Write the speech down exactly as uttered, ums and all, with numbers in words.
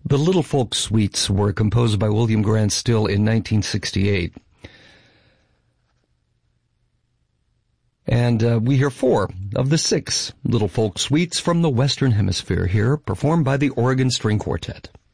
The Little Folk Suites were composed by William Grant Still in nineteen sixty-eight. And uh, we hear four of the six Little Folk Suites from the Western Hemisphere here, performed by the Oregon String Quartet.